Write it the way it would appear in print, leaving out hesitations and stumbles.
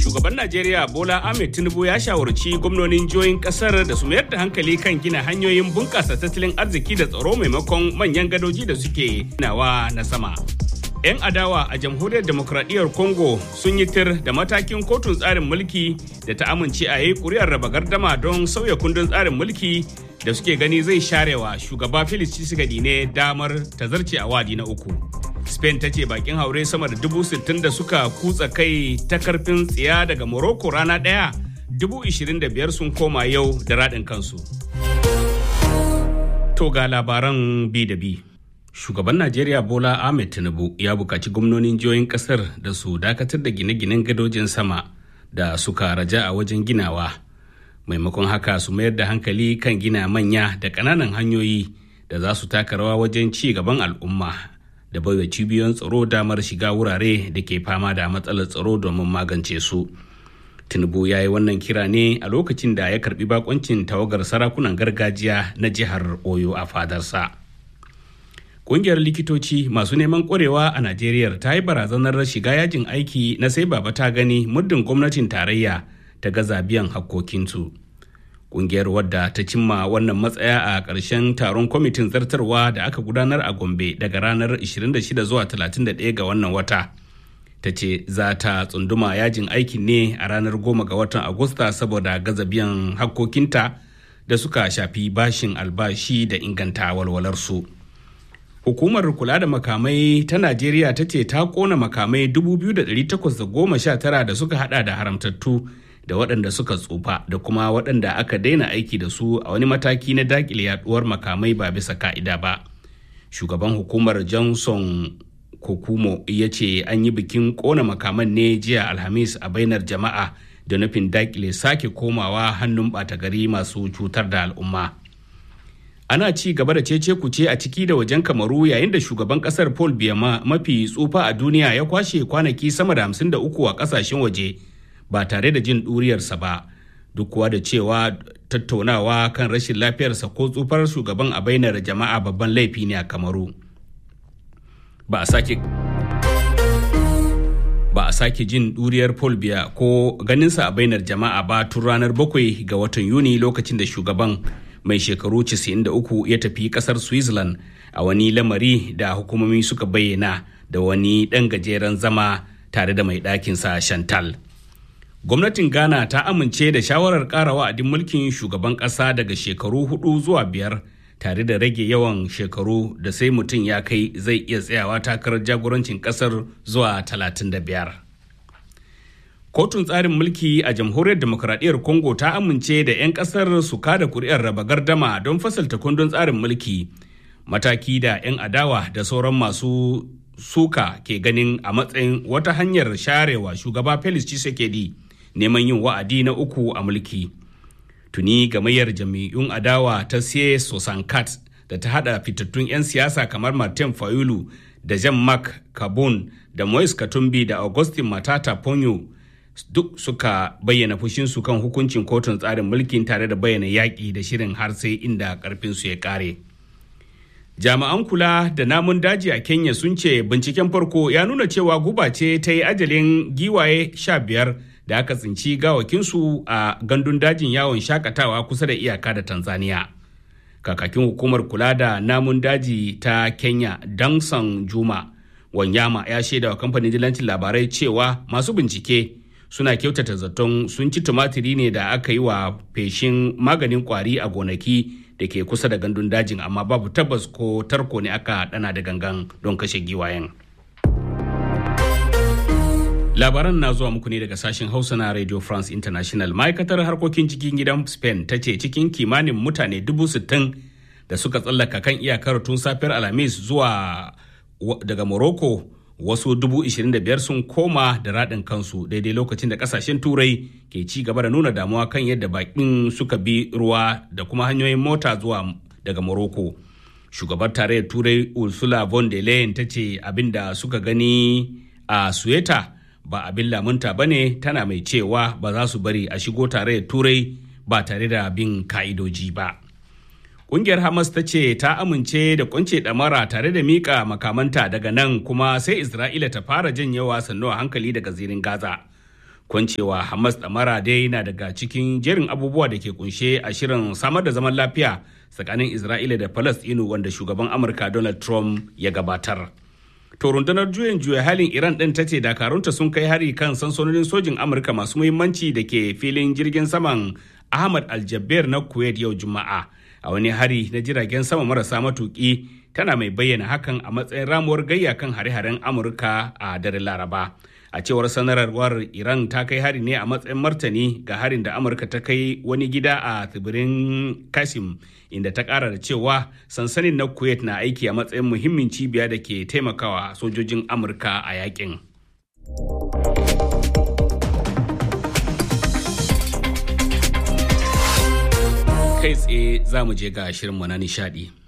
Shugaban Najeriya Bola Ahmed Tinubu ya shawarci gwamnonin jihohin kasar da su mayar da hankali kan gina hanyoyin bunƙasa tattalin arziki da tsaro maimakon manyan gadoji da suke ginawa na sama. 'Yan adawa a Jamhuriyar Demokradiyyar Congo sun yi tir da matakin kotun tsarin mulki da ta amince a yi ƙuri'ar raba gardama don sauya kundin tsarin mulki da suke gani zai sharewa shugaba Felix Tshisekedi ne damar ta zarce a wadi na uku. Spain ta ce bakin haure sama da 60,000 da suka kutsa kai ta karfin tsiya daga Morocco rana ɗaya 25,000 sun koma yau da raɗin kansu. To ga labaran bi da bi. Shugaban Najeriya Bola Ahmed Tinubu ya buƙaci gwamnonin jihohin ƙasar da su dakatar da gine-ginen gadojin sama da suka raja a wajen ginawa. Maimakon haka su mayar da hankali kan gina manya da ƙananan hanyoyi da za su taka rawa wajen ci gaban al'umma da baiwa cibiyoyin tsaro damar shiga wurare da ke fama da matsalar tsaro domin magance su. Tinubu ya yi wannan kira ne a lokacin da ya karbi bakoncin tawagar sarakunan gargajiya na jihar Oyo a fadarsa. Ƙungiyar likitoci masu neman ƙwarewa a Najeriya ta yi barazanar shiga yajin aiki na sai baba ta gani muddin gwamnatin tarayya ta gaza biyan hakkokinsu. Ƙungiyar wadda ta cimma wannan matsaya a ƙarshen taron kwamitin zartarwa da aka gudanar a Gombe daga ranar 26 zuwa 31 ga wannan wata. Ta ce za ta tsunduma yajin aikin ne a ranar 10 ga watan Agusta saboda gaza biyan hakkokinta da suka shafi bashin albashi da inganta walwalarsu. Hukumar kula da makamai ta Najeriya ta ce ta kona makamai 2,819 da suka hada da haramtattu da waɗanda suka tsufa da kuma waɗanda aka daina aiki da su a wani mataki na dakile yaduwar makamai ba bisa ka'ida ba. Shugaban hukumar Johnson Kokumo ya ce an yi bikin ƙona makaman ne jiya Alhamis a bainar jama'a da nufin dakile sake komawa hannun ɓata gari masu cutar da al'umma. Ana ci gaba da cece kuce a ciki da wajen Kamaru yayin da shugaban ƙasar Paul Biya mafi tsufa a duniya ya kwashe kwanaki sama da 53 a ƙasashen waje ba tare da jin ɗuriyarsa ba, duk kuwa da cewa tattaunawa kan rashin lafiyarsa ko tsufar shugaban a bainar jama'a babban laifi ne a Kamaru. Ba a sake jin ɗuriyar Paul Biya ko ganinsa a bainar jama'a ba tun ranar 7 ga watan Yuni lokacin da shugaban mai shekaru 93 ya tafi ƙasar Switzerland a wani lamari da hukumomi suka bayyana da wani ɗan gajeren zama tare da mai ɗakinsa Chantal. Gwamnatin Ghana ta amince da shawarar ƙara wa'adin mulkin shugaban ƙasa daga shekaru 4 zuwa 5 tare da rage yawan shekaru da sai mutum ya kai zai iya tsayawa takarar jagorancin ƙasar zuwa 35. Kotun tsarin mulki a Jamhuriyar Demokradiyyar Congo ta amince da 'yan ƙasar su kada kuri'ar raba gardama don fasalta kundin tsarin mulki, mataki da 'yan adawa da sauran masu suka ke ganin a matsayin wata hanyar sharewa shugaba Felix Tshisekedi neman yin wa'adi na uku a mulki. Tuni gamayyar jami'un adawa ta Siye Sosankat da ta hada fitattun 'yan siyasa kamar Martin Fayulu da Jean-Marc Kabon da Moise Katumbi da Augustin Matata Ponyo duk suka bayyana fushinsu kan hukuncin kotun tsarin mulkin tare da bayyana yaƙi da shirin har sai inda ƙarfinsu ya ƙare. Jami'an kula da namun daji a Kenya sun ce binciken farko ya nuna cewa guba ce ta yi ajalin giwaye 15 da aka tsinci gawakinsu a gandun dajin yawon shakatawa kusa da iyaka da Tanzania. Kakakin hukumar kula da namun daji ta Kenya, Dansan Juma Wanyama, ya shaida wa kamfanin dillancin labarai cewa masu bincike suna kyautata zaton sun ci tumatiri ne da aka yi wa feshin maganin kwari a gonaki da ke kusa da gandun dajin, amma babu tabbas ko tarko ne aka dana da gangan don kashe giwayen. Labaran na zuwa muku ne daga sashen Hausa na Radio France International. Ma'aikatar harkokin cikin gidan Spain ta ce cikin kimanin mutane 60,000 da suka tsallaka kan iyakar tun safiyar Alhamis zuwa daga Morocco, wasu 25,000 sun koma da raɗin kansu daidai lokacin da ƙasashen Turai ke ci gaba da nuna damuwa kan yadda baƙin suka bi ruwa da kuma hanyoyin mota zuwa daga Morocco. Shugabar tarayyar Turai Ursula von der Leyen ta ce abin da suka gani a Sueta ba abin lamunta ba ne, tana mai cewa ba za su bari a shigo tarayyar Turai ba tare da bin ka'idoji ba. Ƙungiyar Hamas ta ce ta amince da kwance ɗamara tare da miƙa makamanta daga nan kuma sai Isra'ila ta fara janyewa sannu a hankali daga zirin Gaza. Kwancewa Hamas ɗamara dai na daga cikin jerin abubuwa da ke kunshe a shirin samar da zaman lafiya tsakanin Isra'ila da Falastinu wanda shugaban Amurka Donald Trump ya gabatar. To rundunar juyin juya halin Iran ɗin ta ce dakarunta sun kai hari kan sansanonin sojin Amurka masu muhimmanci da ke filin jirgin saman Ahmad Al-Jaber na Kuwait yau Juma'a. A wani hari na jiragen sama marasa matuƙi tana mai bayyana hakan a matsayin ramuwar gayya kan hare-haren Amurka a daren Laraba. A cewar sanarwar Iran ta kai hari ne a matsayin martani ga harin da Amurka ta kai wani gida a tsibirin Kasim, inda ta kara da cewa sansanin na Kuwait na aiki a matsayin muhimmin cibiya da ke taimakawa sojojin Amurka a yakin. Kai tsaye za mu je ga shirinmu na nishadi.